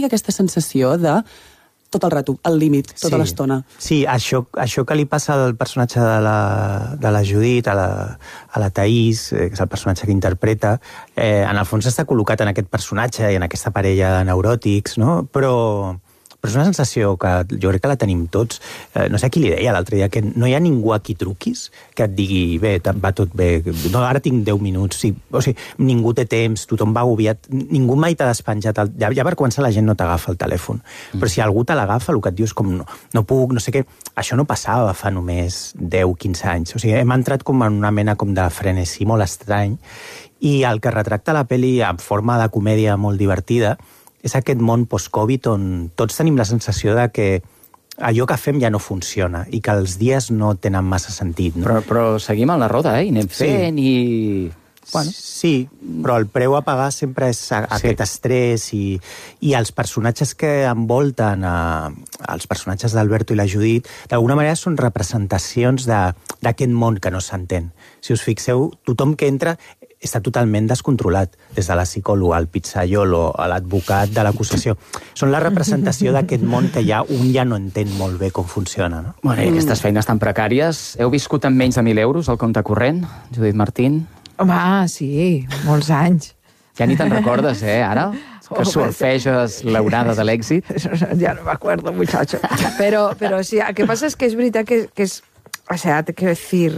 mica aquesta sensació de tot el rato, al límit, tota l'estona. Sí, això que li passa al personatge de la Judit, a la Thaís, que és el personatge que interpreta, en el fons està col·locat en aquest personatge i en aquesta parella de neuròtics, no? Però és una sensació que jo crec que la tenim tots. No sé a qui li deia l'altre dia, que no hi ha ningú a qui truquis que et digui, bé, va tot bé, no, ara tinc 10 minuts, sí. O sigui, ningú té temps, tothom va agobiat, ningú mai t'ha despenjat, ja per començar la gent no t'agafa el telèfon, però si algú te l'agafa, el que et dius com no puc, no sé què, això no passava fa només 10-15 anys, o sigui, hem entrat com en una mena com de frenesí molt estrany, i el que retracta la pel·li en forma de comèdia molt divertida és aquest món post-Covid on tots tenim la sensació de que allò que fem ja no funciona i que els dies no tenen massa sentit. No? Però seguim a la roda, i anem fent i... Bueno. Sí, però el preu a pagar sempre és aquest estrès i els personatges que envolten els personatges d'Alberto i la Judit d'alguna manera són representacions d'aquest món que no s'entén. Si us fixeu, tothom que entra està totalment descontrolat, des de la psicòloga, al pizzaiolo, a l'advocat de l'acusació. Són la representació d'aquest món que un ja no entén molt bé com funciona. No? Bueno, i aquestes feines tan precàries... Heu viscut amb menys de 1.000 euros al compte corrent, Judit Martín? Home, sí, molts anys. Ja ni te'n recordes, ara? Que surfeges l'onada de l'èxit? Ja no me acuerdo, muchacho. Pero sí, el que pasa es que es veritat que es... O sea, te quiero decir...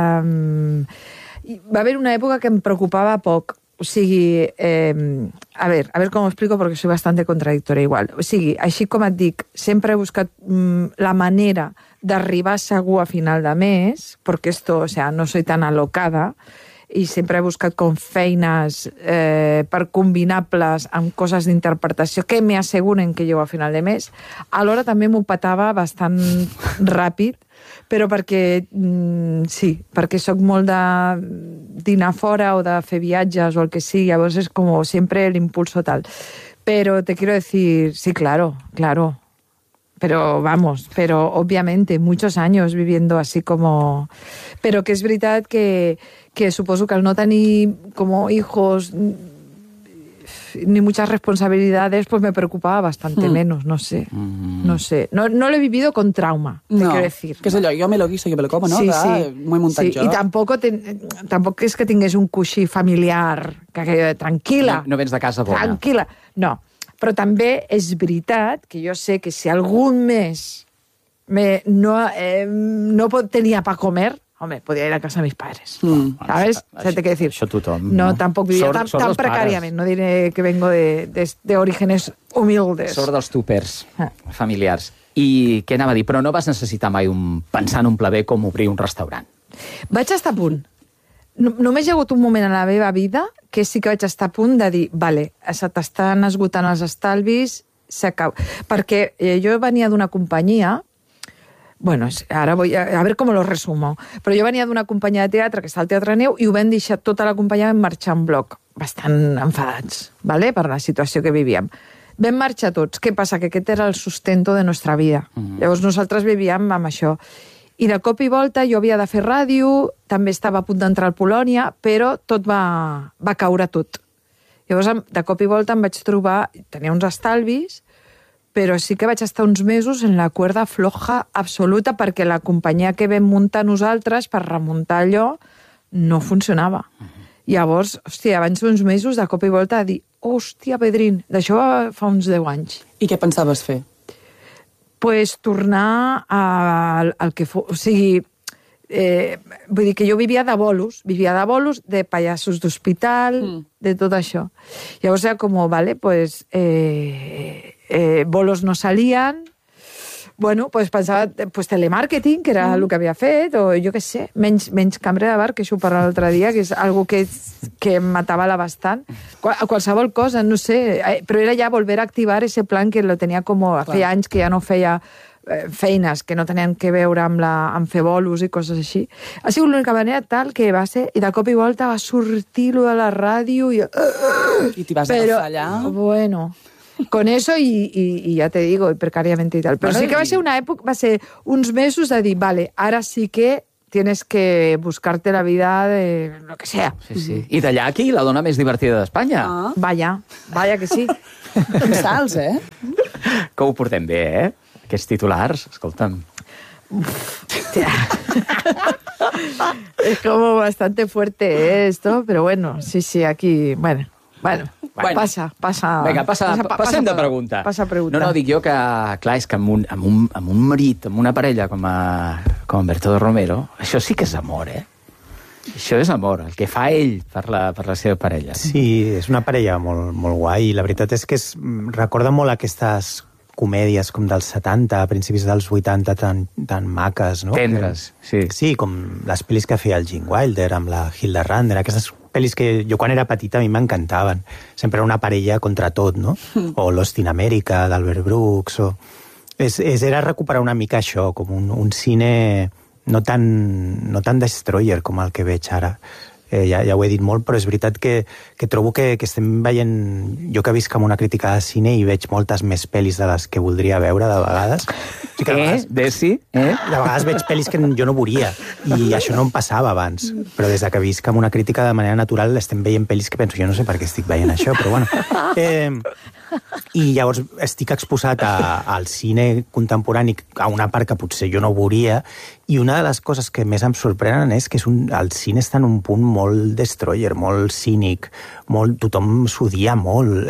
va haver una època que em preocupava poc. O sigui, a ver com ho explico, perquè soy bastante contradictoria igual. O sigui, així com et dic, sempre he buscat la manera d'arribar segur a final de mes, perquè esto, o sea, no soy tan alocada, i sempre he buscat com feines per combinables amb coses d'interpretació que me asseguren que llego a final de mes. Alhora també m'ho petava bastant ràpid, però perquè, sí, perquè sóc molt de dinar fora o de fer viatges o el que sigui, llavors és com sempre l'impulso tal. Pero te quiero decir, sí, claro, pero vamos, pero obviamente muchos años viviendo así como... Pero que es verdad que suposo que al no tenir como hijos ni muchas responsabilidades, pues me preocupaba bastante menos, no sé. No sé. No lo he vivido con trauma, te quiero decir. Que és allò, jo me lo guiso, jo me lo como, no? Sí, M'ho he muntat jo. I tampoc és que tingués un coixí familiar, que tranquil·la. No vens de casa bona. Tranquil·la, no. Però també és veritat que jo sé que si algun mes no tenia para comer, hombre, podía ir a casa de mis padres. ¿Sabes? Te quiero decir. Això tothom. No, tampoc vivia tan precàriament. No diré que vengo de orígenes humildes. Sort dels tupers familiars. I què anava a dir? Però no vas necessitar mai pensar en un pla B com obrir un restaurant. Vaig estar a punt. Només hi ha hagut un moment en la meva vida que sí que vaig estar a punt de dir, vale, se t'estan esgotant els estalvis, s'acaba. Perquè jo venia d'una companyia, bueno, ara a ver cómo lo resumo, però jo venia d'una companyia de teatre que està al Teatre Neu i ho vam deixar tota la companyia en marxar en bloc, bastant enfadats, ¿vale? Per la situació que vivíem. Vam marxar tots. Què passa? Que aquest era el sustento de nostra vida. Llavors nosaltres vivíem amb això. I de cop i volta jo havia de fer ràdio, també estava a punt d'entrar al Polònia, però tot va caure tot. Llavors, de cop i volta em vaig trobar, tenia uns estalvis, però sí que vaig estar uns mesos en la cuerda floja absoluta perquè la companyia que vam muntar nosaltres per remuntar allò no funcionava. Llavors, hòstia, abans d'uns mesos, de cop i volta, a dir, hòstia, Pedrín, d'això fa uns 10 anys. I què pensaves fer? Pues tornar al que fos... O sigui, vull dir que jo vivia de bolos, de pallassos d'hospital, de tot això. Llavors era com, vale, pues bolos no salien, bueno, pues pensava, pues telemarketing, que era el que havia fet, o jo què sé, menys cambrer de bar, que això per l'altre dia, que és algo que em matava bastant. Qualsevol cosa, no sé, però era ja volver a activar ese plan que lo tenia com... Feia anys que ja no feia feines que no tenien que veure amb fer bolos i coses així. Ha sigut l'única manera tal que va ser, i de cop i volta va sortir-lo de la ràdio i t'hi vas agafar allà? Bueno... Con eso y ya te digo, precariamente y tal. Pero sí que va a ser una época, va a ser uns mesos de dir, vale, ahora sí que tienes que buscarte la vida de lo que sea. Sí. I d'allà aquí, la dona més divertida d'Espanya. Vaya que sí. Quins salts, Que ho portem bé, Aquests titulars, escolta'm. Es como bastante fuerte esto, pero bueno, sí, aquí, bueno, passa. Vinga, passem de pregunta. Passa pregunta. No, dic jo que, clar, és que amb un marit, amb una parella com Berto Romero, això sí que és amor, Això és amor, el que fa ell per la seva parella. Sí, és una parella molt, molt guai, i la veritat és que recorda molt aquestes comèdies com dels 70, a principis dels 80, tan maques, no? Tendres, sí. Sí, com les pel·lis que feia el Gene Wilder amb la Hilda Rander, aquestes pel·lis que jo quan era petita a mi m'encantaven. Sempre era una parella contra tot, no? O Lost in America, d'Albert Brooks, era recuperar una mica això, com un cine no tan destroyer com el que veig ara. Ja ho he dit molt, però és veritat que trobo que estem veient... Jo que visc amb una crítica de cine i veig moltes més pel·lis de les que voldria veure, de vegades. O sigui que de vegades veig pel·lis que jo no volia, i això no em passava abans. Però des que visc amb una crítica de manera natural estem veient pel·lis que penso, jo no sé per què estic veient això, però bueno... I llavors estic exposat al cine contemporani, a una part que potser jo no volia, i una de les coses que més em sorprenen és que el cine està en un punt molt destroyer, molt cínic, tothom s'odia molt,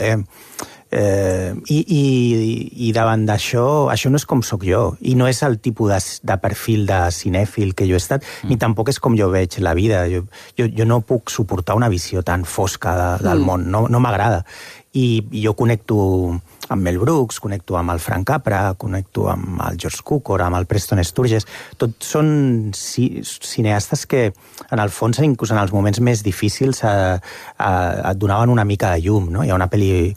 i davant d'això, això no és com sóc jo, i no és el tipus de perfil de cinèfil que jo he estat, ni tampoc és com jo veig la vida. Jo no puc suportar una visió tan fosca del món, no m'agrada. I jo connecto amb Mel Brooks, connecto amb el Frank Capra, connecto amb el George Cukor, amb el Preston Sturges. Tots són cineastes que, en el fons, inclús en els moments més difícils, et donaven una mica de llum, no? Hi ha una pel·li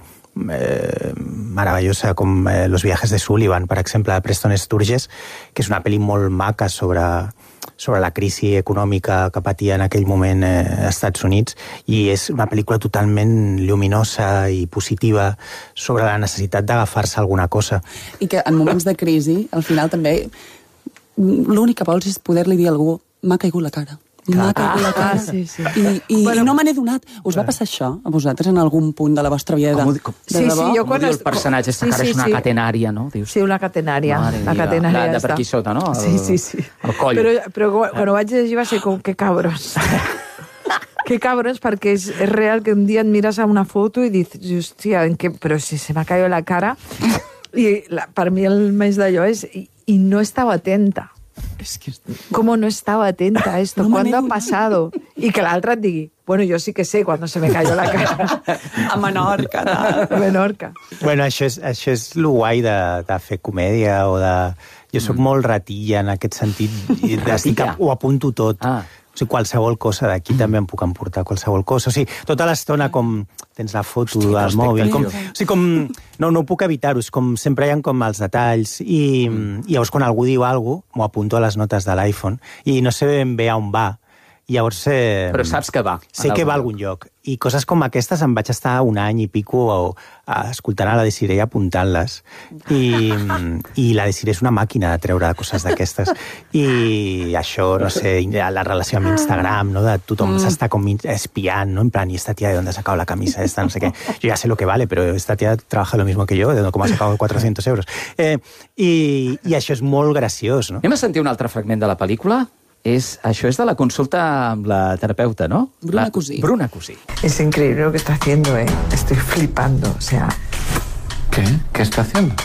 meravellosa com Los viajes de Sullivan, per exemple, de Preston Sturges, que és una pel·li molt maca sobre la crisi econòmica que patia en aquell moment als Estats Units, i és una pel·lícula totalment lluminosa i positiva sobre la necessitat d'agafar-se alguna cosa. I que en moments de crisi, al final també, l'únic que vols és poder-li dir a algú, m'ha caigut la cara. M'ha caigut la cara. Sí. I no me n'he donat. Us va passar això a vosaltres en algun punt de la vostra vida? Sí, jo quan... el personatge, esta cara és una catenària, no? Sí, una catenària. La catenària de per aquí sota, no? Sí. El coll. Però quan ho vaig llegir va ser com, que cabrons. Que cabrons, perquè és real que un dia et mires a una foto i dius, hòstia, però si se m'ha caído la cara... I per mi el més d'allò és... I no estava atenta. Es que... ¿Cómo no estaba atenta a esto? No, ¿cuándo ha pasado? Y que l'altre et digui, bueno, yo sí que sé cuando se me cayó la cara. A Menorca, no? A Menorca. Bueno, això és lo guai de fer comèdia, o de... Jo sóc molt ratilla en aquest sentit, ho apunto tot. O sigui, qualsevol cosa, d'aquí també em puc emportar qualsevol cosa. O sigui, tota l'estona com tens la foto del mòbil. O sigui, com... No ho puc evitar-ho, és com sempre hi ha com els detalls, i llavors quan algú diu alguna cosa, m'ho apunto a les notes de l'iPhone, i no sé ben bé on va. I llavors... Però saps que va. Sé que va a algun lloc. I coses com aquestes em vaig estar un any i pico escoltant a la Desiree i apuntant-les. I la Desiree és una màquina de treure coses d'aquestes. I això, no sé, la relació amb Instagram, no? De tothom s'està com espiant, no? En plan, ¿y esta tía de dónde ha sacado la camisa esta? No sé qué. Yo ya sé lo que vale, pero esta tía trabaja lo mismo que yo, de cómo ha sacado 400 euros. I això és molt graciós, no? Anem a sentir un altre fragment de la pel·lícula. Això és de la consulta amb la terapeuta, ¿no? Bruna Cusí. Bruna Cusí. Es increíble lo que está haciendo, ¿eh? Estoy flipando, o sea... ¿Qué? ¿Qué está haciendo?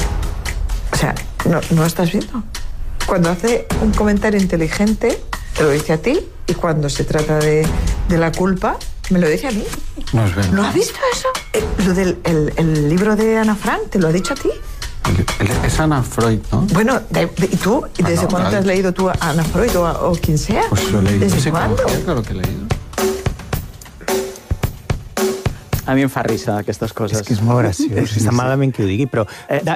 O sea, ¿no lo estás viendo? Cuando hace un comentario inteligente, te lo dice a ti, y cuando se trata de la culpa, me lo dice a mí. No es verdad. ¿No has visto eso? Lo del el libro de Ana Frank, ¿te lo ha dicho a ti? Es Ana Freud, ¿no? Bueno, ¿y tú? ¿Desde cuándo te has leído tú a Ana Freud o quien sea? Pues lo he leído. ¿Desde cuándo? Claro que he leído. A mi em fa risa, aquestes coses. És que és molt graciós. Està malament que ho digui, però...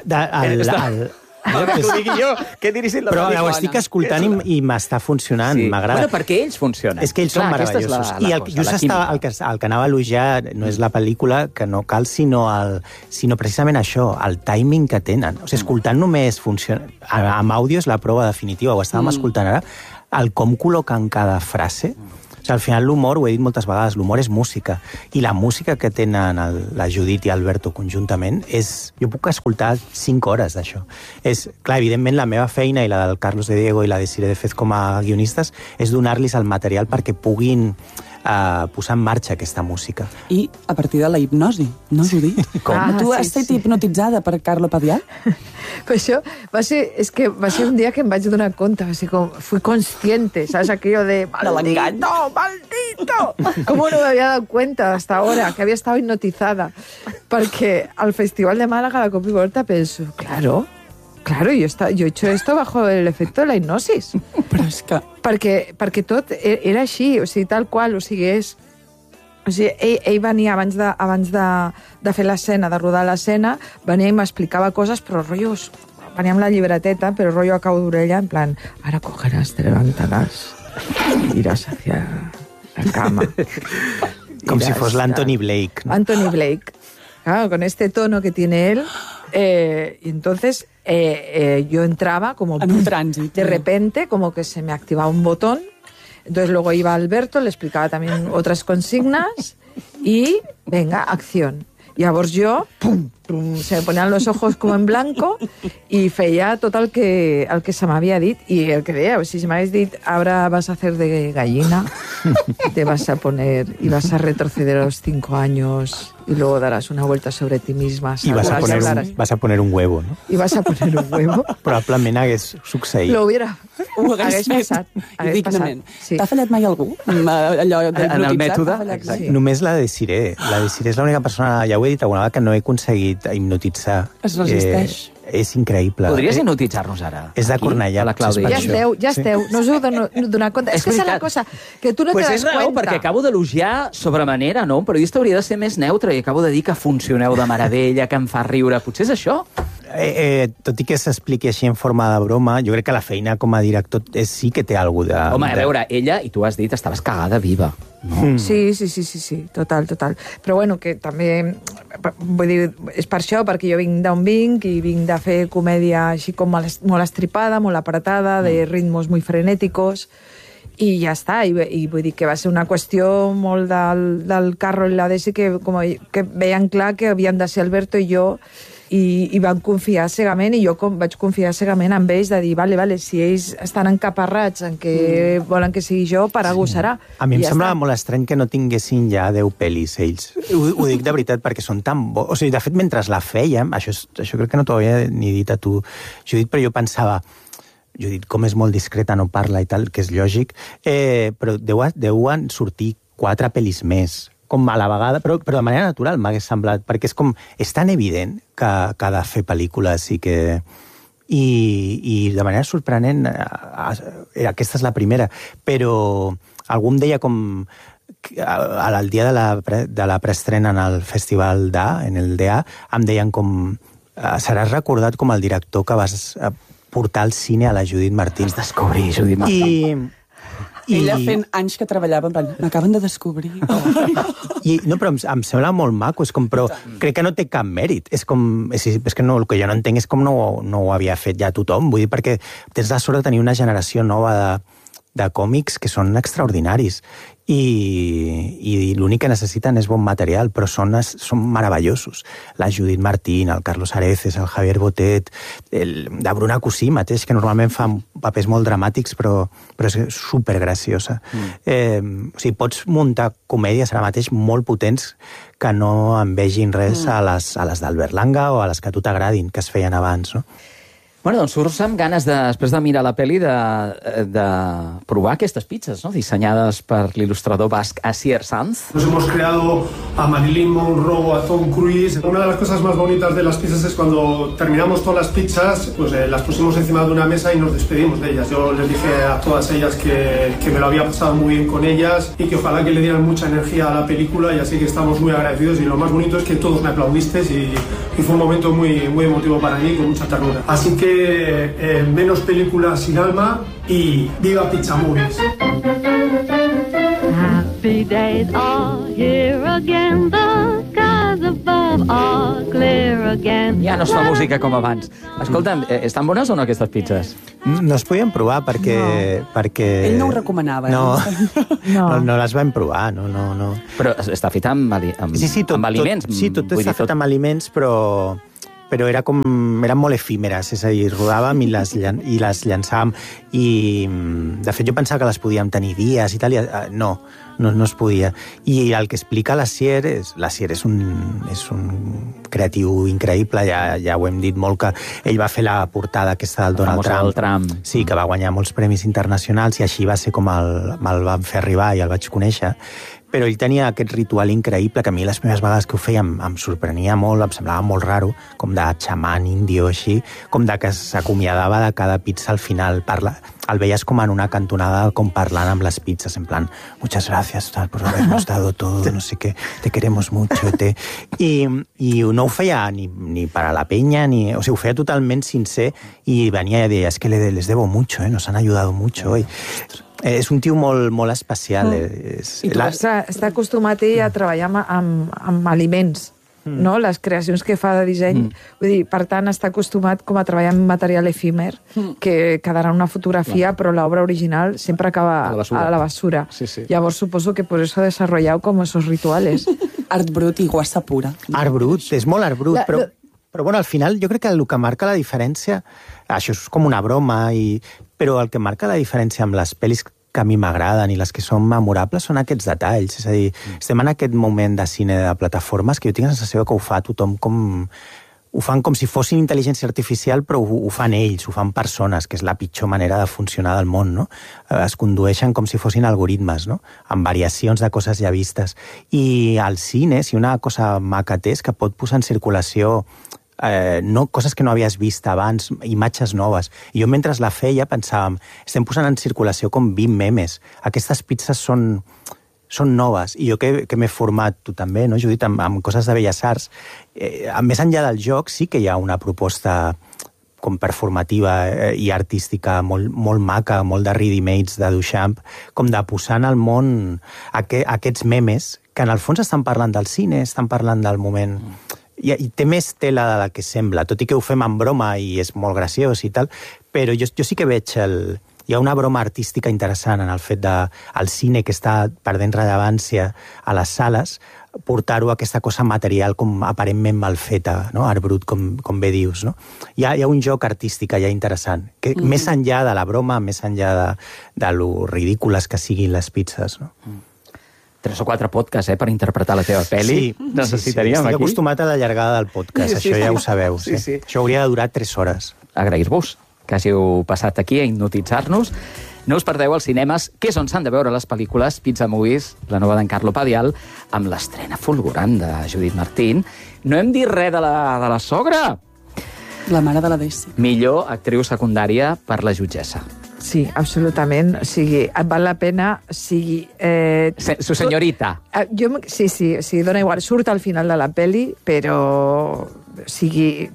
Que ho digui jo, que he dirigit la però pel·lícula. ho estic escoltant i m'està funcionant, m'agrada. Bueno, perquè ells funcionen. És que ells són meravellosos. I el que anava a elogiar no és la pel·lícula, que no cal, sinó precisament això, el timing que tenen. O sigui, escoltant només funciona... Amb àudio és la prova definitiva, ho estàvem escoltant ara, el com col·loquen cada frase, sigui, al final l'humor, ho he dit moltes vegades, l'humor és música, i la música que tenen la Judit i Alberto conjuntament és... Jo puc escoltar 5 hores d'això. És, clar, evidentment, la meva feina i la del Carlos de Diego i la de Sire de Fez com a guionistes és donar-los el material perquè puguin posar en marxa aquesta música. I a partir de la hipnosi, no, Judit? Com? Tu has estat hipnotitzada per Carlo Padial? Pues això va ser un dia que em vaig donar compte, va ser com, fui consciente, ¿sabes? Aquello de maldito, maldito. ¿Cómo no me había dado cuenta hasta ahora que había estado hipnotizada? Perquè al Festival de Málaga, la Copa y Volta, penso, claro, yo he hecho esto bajo el efecto de la hipnosis. Però és que... Perquè tot era així, o sigui, tal qual, o sigui, és... O sigui, ell venia abans de fer l'escena, de rodar l'escena, venia i m'explicava coses, però rotllo... Venia amb la llibreteta, però rotllo a cau d'orella, en plan, ara cogeràs, te levantaràs, iràs hacia la cama. Com si fos l'Anthony Blake. ¿No? Anthony Blake. Claro, con este tono que tiene él. Y entonces yo entraba como... En un tránsito. De repente, como que se me activaba un botón. Entonces luego iba Alberto, le explicaba también otras consignas y, venga, acción. Y llavors jo, pum, pum, se me ponían los ojos como en blanco y feia tot el que se m'havia dit. Y el que deia, si se m'hagués dit, ahora vas a hacer de gallina, te vas a poner y vas a retroceder a los 5 años y luego darás una vuelta sobre ti misma. I vas a poner un huevo, no? I vas a poner un huevo. Probablement hagués succeït. Ho hagués passat. Dignament. Sí. T'ha fallat mai algú? Allò en el mètode? Sí. Només la de Siré. La de Siré és l'única persona, ja ho he dit alguna vegada, que no he aconseguit hipnotitzar. Es resisteix. És increïble. Podries hipnotitzar-nos ara? És de Cornellà. A la Clàudia. Ja esteu. No us heu de donar compte. És que és la cosa, que tu no te das és raó, cuenta. perquè acabo d'elogiar sobremanera, no? Un periodista hauria de ser més neutre i acabo de dir que funcioneu de meravella, que em fa riure. Potser és això? Tot i que s'expliqui així en forma de broma, jo crec que la feina com a director sí que té alguna cosa de... Home, a veure, ella, i tu has dit, estaves cagada viva. No? Sí, total. Però bueno, que també, vull dir, és per això, perquè jo vinc d'on vinc i vinc de fer comèdia així com molt estripada, molt apretada, de ritmos muy frenéticos, i ja està, i vull dir que va ser una qüestió molt del Carro i la Desi que veien clar que havien de ser Alberto i jo, i van confiar cegament, i jo vaig confiar cegament amb ells, de dir, vale, si ells estan encaparrats en que volen que sigui jo, per algú serà. A mi em semblava molt estrany que no tinguessin ja 10 pel·lis, ells. Ho dic de veritat, perquè són tan bons. O sigui, de fet, mentre la fèiem, això crec que no t'ho havia ni dit a tu, Judit, però jo pensava, Judit, com és molt discreta, no parla i tal, que és lògic, però deuen sortir 4 pel·lis més, com a la vegada, però de manera natural m'hagués semblat, perquè és tan evident que ha de fer pel·lícules i que... I de manera sorprenent, aquesta és la primera, però algú em deia com... Al dia de la preestrena en el Festival d'A, en el DA, em deien com... Seràs recordat com el director que vas portar al cine a la Judit Martín. Vas descobrir Judit Martín. Ella fent anys que treballava, en plan, m'acaben de descobrir. No, però em sembla molt maco, però crec que no té cap mèrit. És que no, el que jo no entenc és com no ho havia fet ja tothom. Vull dir, perquè tens la sort de tenir una generació nova de còmics que són extraordinaris. I l'únic que necessiten és bon material, però són meravellosos. La Judit Martín, el Carlos Areces, el Javier Botet, la Bruna Cusí mateix, que normalment fa papers molt dramàtics, però és supergraciosa. O sigui, pots muntar comèdies ara mateix molt potents que no envegin res a les d'Albert Langa o a les que a tu t'agradin, que es feien abans, no? Bueno, doncs surts amb ganes, després de mirar la pel·li, de provar aquestes pizzas, ¿no? Dissenyades per l'il·lustrador basc Asier Sanz. Nos hemos creado a Marilyn Monroe, a Tom Cruise. Una de las cosas más bonitas de las pizzas es cuando terminamos todas las pizzas, pues las pusimos encima de una mesa y nos despedimos de ellas. Yo les dije a todas ellas que me lo había pasado muy bien con ellas y que ojalá que le dieran mucha energía a la película, y así que estamos muy agradecidos, y lo más bonito es que todos me aplaudisteis y fue un momento muy, muy emotivo para mí, con mucha ternura. Así que menos películas sin alma y viva Pizza Movies. Happy days are here again, the skies above are clear again. Ja no es fa música com abans. Escolta'm, estan bones o no aquestes pizzas? No es podien provar perquè... Ell no ho recomanava. No les vam provar, no. Però està fet amb aliments. Tot està fet amb aliments, però eren molt efímeres, és a dir, rodàvem i les llançàvem, i de fet jo pensava que les podíem tenir dies i tal, i no es podia. I el que explica la Sier és un creatiu increïble, ja ho hem dit molt, que ell va fer la portada aquesta del Donald Trump. Sí, que va guanyar molts premis internacionals, i així va ser com me'l van fer arribar i el vaig conèixer. Però ell tenia aquest ritual increïble que a mi les primeres vegades que ho feia em sorprenia molt, em semblava molt raro, com de xaman indio, així, com de que s'acomiadava de cada pizza al final. El veies com en una cantonada, com parlant amb les pizzas, en plan, muchas gracias por habernos dado todo, no sé qué, te queremos mucho. I no ho feia ni para la peña, o sigui, ho feia totalment sincer, i venia i deia, es que les debo mucho, nos han ayudado mucho. És un tio molt especial. I tu està acostumat ell a treballar amb aliments, no? Les creacions que fa de disseny. Vull dir, per tant, està acostumat com a treballar amb material efímer, que quedarà una fotografia, però l'obra original sempre acaba a la basura. Sí. Llavors suposo que por eso ha desarrollado como esos rituales. Art brut i guassa pura. Art brut, és molt art brut, però bueno, al final jo crec que el que marca la diferència, això és com una broma, però el que marca la diferència amb les pel·lis que a mi m'agraden i les que són memorables són aquests detalls. És a dir, estem en aquest moment de cine de plataformes que jo tinc la sensació que ho fa tothom ho fan com si fossin intel·ligència artificial, però ho fan ells, ho fan persones, que és la pitjor manera de funcionar del món, no? Es condueixen com si fossin algoritmes, no? Amb variacions de coses ja vistes. I al cine, si una cosa maca té, és que pot posar en circulació coses que no havies vist abans, imatges noves. I jo mentre la feia pensàvem, estem posant en circulació com 20 memes. Aquestes pizzas són noves. I jo que m'he format, tu també, no, Judit, amb coses de Belles Arts, més enllà del joc sí que hi ha una proposta com performativa i artística molt maca, molt de ready-mades de Duchamp, com de posar en el món aquests memes que en el fons estan parlant del cine, estan parlant del moment... I té més tela de la que sembla, tot i que ho fem en broma i és molt graciós i tal, però jo sí que veig hi ha una broma artística interessant en el fet del cine que està perdent rellevància a les sales, portar-ho a aquesta cosa material com aparentment mal feta, no? Art brut, com bé dius, no? Hi ha un joc artístic allà interessant, que més enllà de la broma, més enllà de lo ridícules que siguin les pizzas, no? 3 o 4 podcasts, per interpretar la teva pel·li. Necessitaríem aquí. Estic acostumat a la llargada del podcast, això ja ho sabeu. Sí. Això hauria de durar 3 hores. Agrair-vos que hàgiu passat aquí a hipnotitzar-nos. No us perdeu als cinemes, que és on s'han de veure les pel·lícules Pizza Movies, la nova d'en Carlo Padial, amb l'estrena fulgurant de Judit Martín. No hem dit res de la sogra. La mare de la Daisy. Millor actriu secundària per La jutgessa. Sí, absolutament. O sigui, val la pena... Su senyorita. Sí, dona igual. Surt al final de la peli, però... O sigui...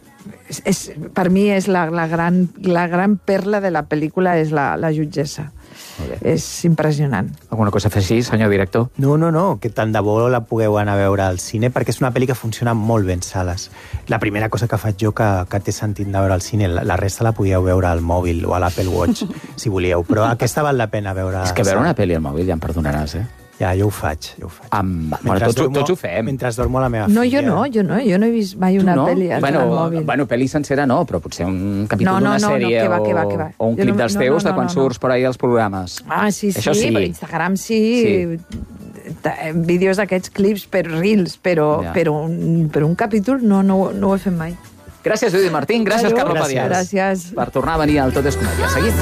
per mi és la gran perla de la pel·lícula és la jutgessa. És impressionant. Alguna cosa a afegir, senyor director? No, que tant de bo la pugueu anar a veure al cine, perquè és una pel·li que funciona molt bé en sales. La primera cosa que faig jo que té sentit de veure al cine, la resta la podíeu veure al mòbil o a l'Apple Watch, si volíeu, però aquesta val la pena veure... És que veure una pel·li al mòbil ja em perdonaràs, Ja, jo ho faig. Bueno, tots ho fem. Mentre dormo la meva filla. Jo no he vist mai una pel·li al mòbil. Bueno, pel·li sencera no, però potser un capítol d'una sèrie o un clip dels teus de quan surts per ahí als programes. Sí, per Instagram sí. Vídeos d'aquests clips, per reels, però un capítol no ho he fet mai. Gràcies, Judit Martín. Gràcies, Carlo Padial. Gràcies. Per tornar a venir al Tot és Comèdia. Seguim.